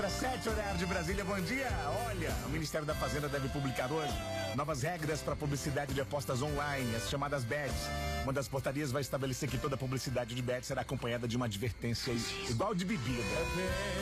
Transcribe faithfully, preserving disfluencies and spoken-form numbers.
para sete, horário de Brasília. Bom dia. Olha, o Ministério da Fazenda deve publicar hoje novas regras para publicidade de apostas online, as chamadas bets. Uma das portarias vai estabelecer que toda publicidade de bet será acompanhada de uma advertência igual de bebida.